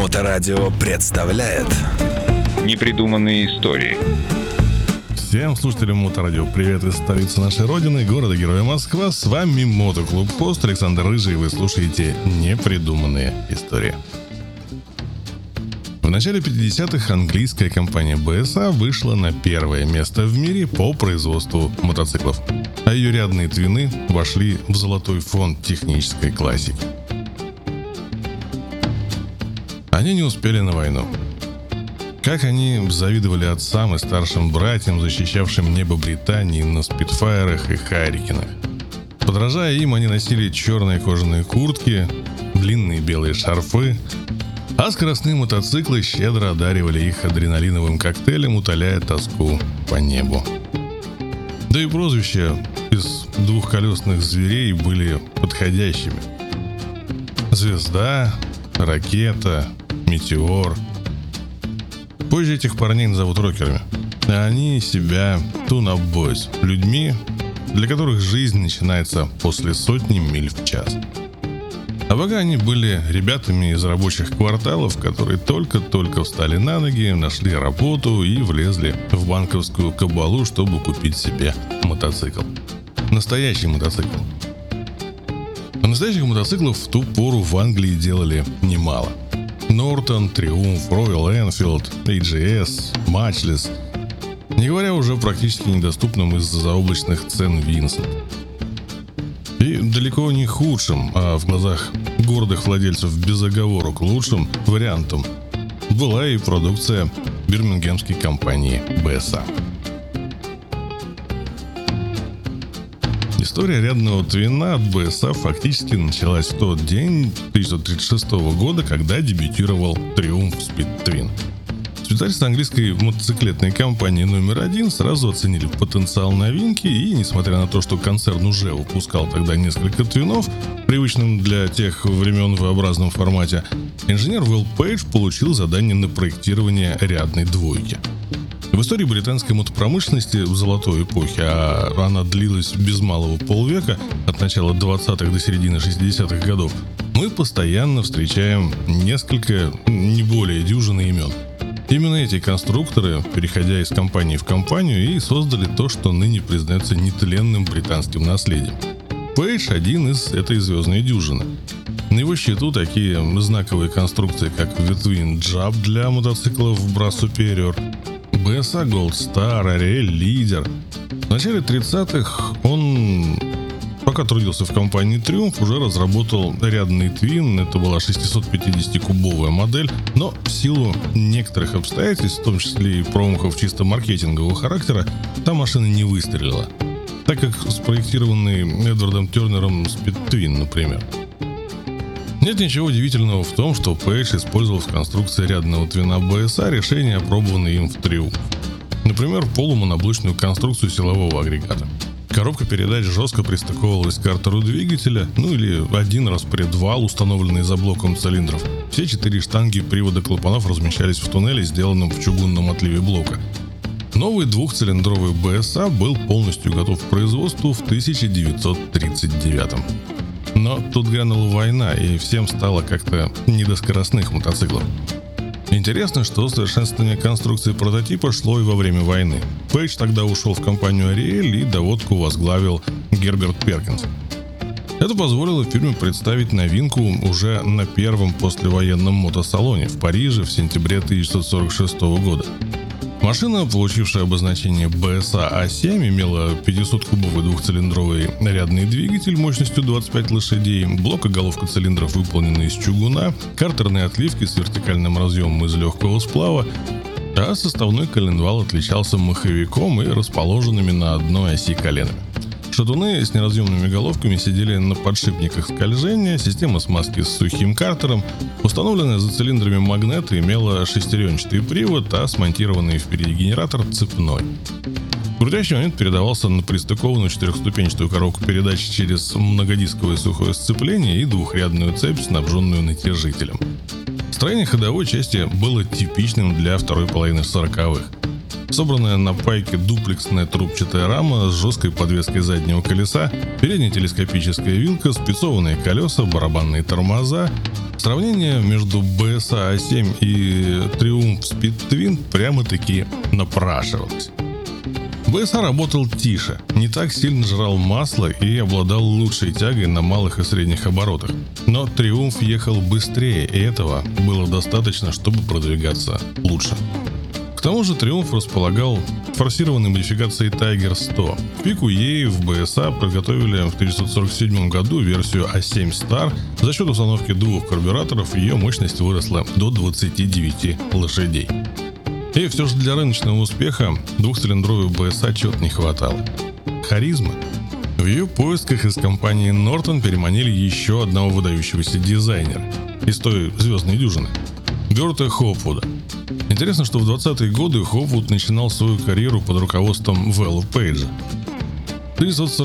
Моторадио представляет Непридуманные истории. Всем слушателям Моторадио привет из столицы нашей родины, города-героя Москва. С вами Мотоклуб Пост, Александр Рыжий, и вы слушаете Непридуманные истории. В начале 50-х английская компания BSA вышла на первое место в мире по производству мотоциклов, а ее рядные твины вошли в золотой фонд технической классики. Они не успели на войну. Как они завидовали отцам и старшим братьям, защищавшим небо Британии на спитфайрах и хайрикенах. Подражая им, они носили черные кожаные куртки, длинные белые шарфы, а скоростные мотоциклы щедро одаривали их адреналиновым коктейлем, утоляя тоску по небу. Да и прозвища из двухколесных зверей были подходящими. Звезда, ракета, метеор. Позже этих парней назовут рокерами, а они себя Tune-Up Boys, людьми, для которых жизнь начинается после сотни миль в час. А пока они были ребятами из рабочих кварталов, которые только-только встали на ноги, нашли работу и влезли в банковскую кабалу, чтобы купить себе мотоцикл. Настоящий мотоцикл. А настоящих мотоциклов в ту пору в Англии делали немало. Нортон, Триумф, Роyal Энфилд, AGS, Matchless, не говоря уже о практически недоступном из-за заоблачных цен Винсент. И далеко не худшим, а в глазах гордых владельцев без оговорок лучшим вариантом была и продукция бирмингемской компании BSA. История рядного твина от BSA фактически началась в тот день 1936 года, когда дебютировал Триумф Speed Twin. Специалисты английской мотоциклетной компании номер 1 сразу оценили потенциал новинки, и несмотря на то, что концерн уже выпускал тогда несколько твинов, привычным для тех времен V-образном формате, инженер Уилл Пейдж получил задание на проектирование рядной двойки. В истории британской мотопромышленности в золотой эпохе, а она длилась без малого полвека, от начала 20-х до середины 60-х годов, мы постоянно встречаем несколько, не более дюжины имен. Именно эти конструкторы, переходя из компании в компанию, и создали то, что ныне признается нетленным британским наследием. Пейдж один из этой звездной дюжины. На его счету такие знаковые конструкции, как Twin Jab для мотоциклов Bra Superior, BSA Gold Star, Ariel Leader. В начале 30-х он, пока трудился в компании Triumph, уже разработал рядный твин. Это была 650-кубовая модель, но в силу некоторых обстоятельств, в том числе и промахов чисто маркетингового характера, та машина не выстрелила, так как спроектированный Эдвардом Тернером Speed Twin, например. Нет ничего удивительного в том, что Пейдж использовал в конструкции рядного твина BSA решения, опробованные им в Triumph. Например, полумоноблочную конструкцию силового агрегата. Коробка передач жестко пристыковывалась к картеру двигателя, или один распредвал, установленный за блоком цилиндров. Все 4 штанги привода клапанов размещались в туннеле, сделанном в чугунном отливе блока. Новый двухцилиндровый BSA был полностью готов к производству в 1939. Но тут грянула война, и всем стало как-то не до скоростных мотоциклов. Интересно, что совершенствование конструкции прототипа шло и во время войны. Пейдж тогда ушел в компанию Ariel, и доводку возглавил Герберт Перкинс. Это позволило фирме представить новинку уже на первом послевоенном мотосалоне в Париже в сентябре 1946 года. Машина, получившая обозначение BSA A7, имела 500-кубовый двухцилиндровый рядный двигатель мощностью 25 лошадей, блок и головка цилиндров выполнены из чугуна, картерные отливки с вертикальным разъемом из легкого сплава, а составной коленвал отличался маховиком и расположенными на одной оси коленами. Шатуны с неразъемными головками сидели на подшипниках скольжения, система смазки с сухим картером, установленная за цилиндрами магнета, имела шестеренчатый привод, а смонтированный впереди генератор цепной. Крутящий момент передавался на пристыкованную четырехступенчатую коробку передач через многодисковое сухое сцепление и двухрядную цепь, снабженную натяжителем. Строение ходовой части было типичным для второй половины 40-х. Собранная на пайке дуплексная трубчатая рама с жесткой подвеской заднего колеса, передняя телескопическая вилка, спецованные колеса, барабанные тормоза, Сравнение между BSA A7 и Triumph Speed Twin прямо-таки напрашивалось. BSA работал тише, не так сильно жрал масло и обладал лучшей тягой на малых и средних оборотах. Но Triumph ехал быстрее, и этого было достаточно, чтобы продвигаться лучше. К тому же Triumph располагал форсированной модификацией Tiger 100. В пику ей в BSA подготовили в 1947 году версию A7 Star. За счет установки двух карбюраторов ее мощность выросла до 29 лошадей. И все же для рыночного успеха двухцилиндровой BSA чего-то не хватало. Харизмы. В ее поисках из компании Norton переманили еще одного выдающегося дизайнера из той звездной дюжины – Берта Хопвуда. Интересно, что в 20-е годы Хопвуд начинал свою карьеру под руководством Вэлла Пейджа. В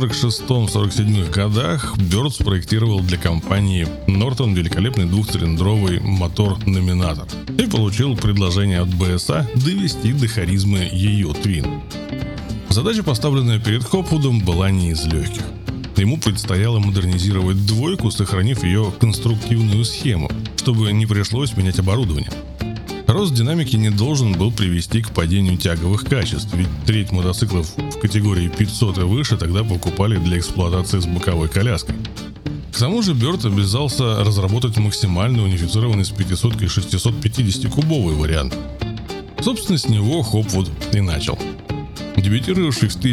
1946-47 годах Бёрд спроектировал для компании Norton великолепный двухцилиндровый мотор-номинатор и получил предложение от BSA довести до харизмы ее Twin. Задача, поставленная перед Хопвудом, была не из легких. Ему предстояло модернизировать двойку, сохранив ее конструктивную схему, чтобы не пришлось менять оборудование. Рост динамики не должен был привести к падению тяговых качеств, ведь треть мотоциклов в категории 500 и выше тогда покупали для эксплуатации с боковой коляской. К тому же Бёрд обязался разработать максимально унифицированный с 500 и 650-кубовый вариант. Собственно, с него Хопвуд и начал. Дебютировавший в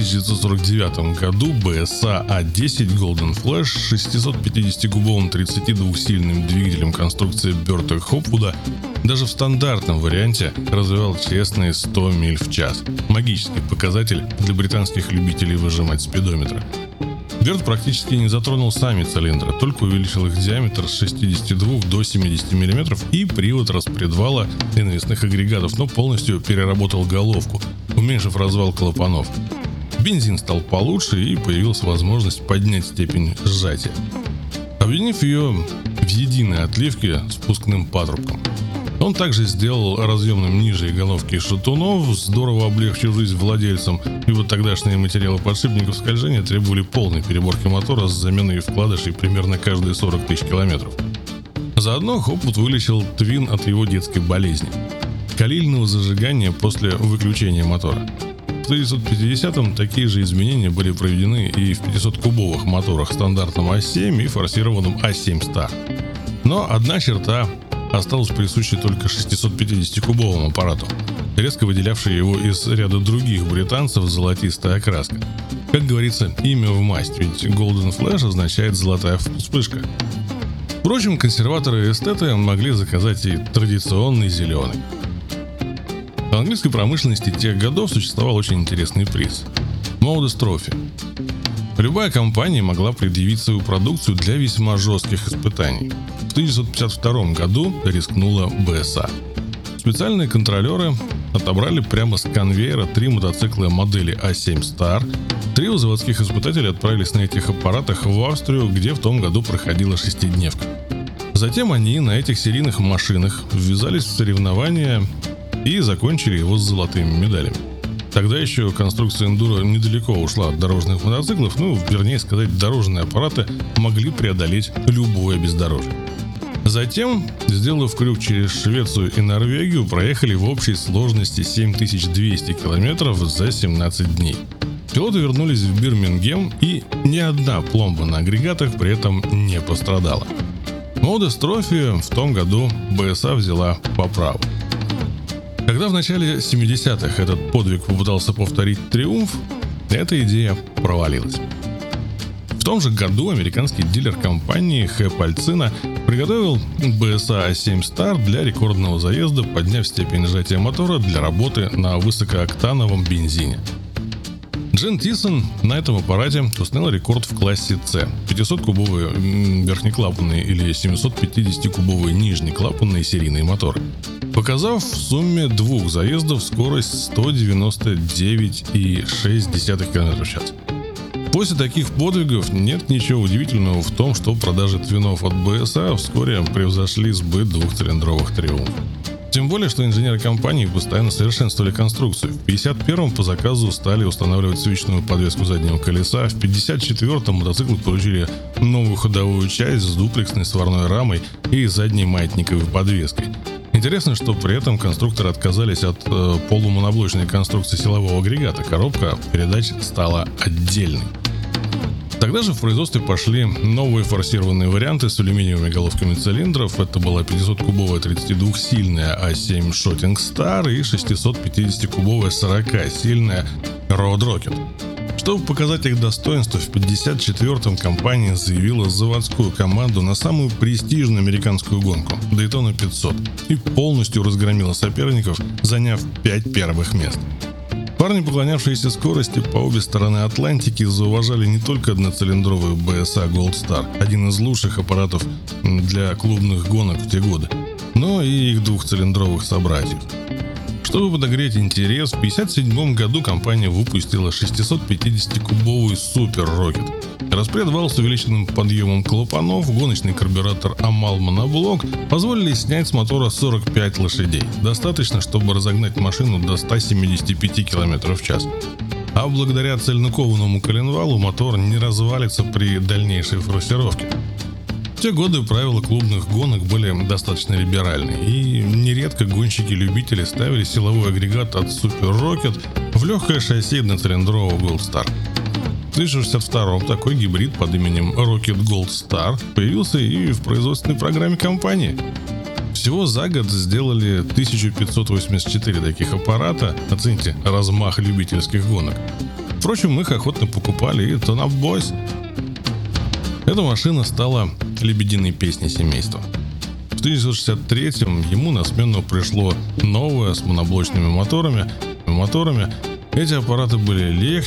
1949 году BSA A10 Golden Flash с 650-кубовым 32-сильным двигателем конструкции Берта Хопвуда даже в стандартном варианте развивал честные 100 миль в час. Магический показатель для британских любителей выжимать спидометра. Бёрд практически не затронул сами цилиндры, только увеличил их диаметр с 62 до 70 мм и привод распредвала и навесных агрегатов, но полностью переработал головку, уменьшив развал клапанов. Бензин стал получше и появилась возможность поднять степень сжатия, объединив ее в единой отливке с впускным патрубком. Он также сделал разъемным ниже головки шатунов, здорово облегчив жизнь владельцам, ибо тогдашние материалы подшипников скольжения требовали полной переборки мотора с заменой вкладышей примерно каждые 40 тысяч километров. Заодно Хопвуд вылечил Твин от его детской болезни – калильного зажигания после выключения мотора. В 1950-м такие же изменения были проведены и в 500-кубовых моторах стандартном A7 и форсированном A7 Star. Но одна черта осталась присущей только 650-кубовому аппарату, резко выделявшей его из ряда других британцев золотистая окраска. Как говорится, имя в масть, ведь Golden Flash означает «золотая вспышка». Впрочем, консерваторы и эстеты могли заказать и традиционный зеленый. В английской промышленности тех годов существовал очень интересный приз – Modest Trophy. Любая компания могла предъявить свою продукцию для весьма жестких испытаний. В 1952 году рискнула BSA. Специальные контролеры отобрали прямо с конвейера 3 мотоцикла модели A7 Star. 3 заводских испытателя отправились на этих аппаратах в Австрию, где в том году проходила шестидневка. Затем они на этих серийных машинах ввязались в соревнования и закончили его с золотыми медалями. Тогда еще конструкция эндуро недалеко ушла от дорожных мотоциклов, вернее сказать, дорожные аппараты могли преодолеть любое бездорожье. Затем, сделав крюк через Швецию и Норвегию, проехали в общей сложности 7200 километров за 17 дней. Пилоты вернулись в Бирмингем, и ни одна пломба на агрегатах при этом не пострадала. Modest Trophy в том году BSA взяла по праву. Когда в начале 70-х этот подвиг попытался повторить Triumph, эта идея провалилась. В том же году американский дилер компании Хэп Альцина приготовил BSA A7 Star для рекордного заезда, подняв степень сжатия мотора для работы на высокооктановом бензине. Джен Тисон на этом аппарате установил рекорд в классе C – 500-кубовые верхнеклапанные или 750-кубовые нижнеклапанные серийные моторы, показав в сумме 2 заездов скорость 199,6 км в час. После таких подвигов нет ничего удивительного в том, что продажи твинов от BSA вскоре превзошли сбыт двухцилиндровых Triumph. Тем более, что инженеры компании постоянно совершенствовали конструкцию. В 1951-м по заказу стали устанавливать свечную подвеску заднего колеса. В 1954-м мотоциклы получили новую ходовую часть с дуплексной сварной рамой и задней маятниковой подвеской. Интересно, что при этом конструкторы отказались от полумоноблочной конструкции силового агрегата. Коробка передач стала отдельной. Тогда же в производстве пошли новые форсированные варианты с алюминиевыми головками цилиндров. Это была 500-кубовая 32-сильная A7 Shooting Star и 650-кубовая 40-сильная Road Rocket. Чтобы показать их достоинство, в 1954-м компания заявила заводскую команду на самую престижную американскую гонку – Daytona 500 и полностью разгромила соперников, заняв 5 первых мест. Парни, поклонявшиеся скорости по обе стороны Атлантики, зауважали не только одноцилиндровую BSA Gold Star, один из лучших аппаратов для клубных гонок в те годы, но и их двухцилиндровых собратьев. Чтобы подогреть интерес, в 1957 году компания выпустила 650-кубовый Super Rocket. Распредвал с увеличенным подъемом клапанов, гоночный карбюратор Amal моноблок позволили снять с мотора 45 лошадей. Достаточно, чтобы разогнать машину до 175 км в час. А благодаря цельнокованному коленвалу мотор не развалится при дальнейшей форсировке. В те годы правила клубных гонок были достаточно либеральны, и нередко гонщики-любители ставили силовой агрегат от Super Rocket в легкое шасси одноцилиндрового Gold Star. В 1962-м такой гибрид под именем Rocket Gold Star появился и в производственной программе компании. Всего за год сделали 1584 таких аппарата. Оцените размах любительских гонок. Впрочем, их охотно покупали и Turn Up Boys. Эта машина стала лебединой песней семейства. В 1963-м ему на смену пришло новое с моноблочными моторами. Эти аппараты были легче,